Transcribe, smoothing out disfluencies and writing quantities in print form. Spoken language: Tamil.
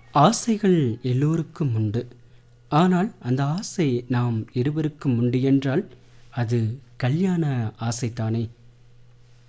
ஆசைகள் எல்லோருக்கும் உண்டு. ஆனால் அந்த ஆசை நாம் இருவருக்கும் உண்டு என்றால் அது கல்யாண ஆசைதானே.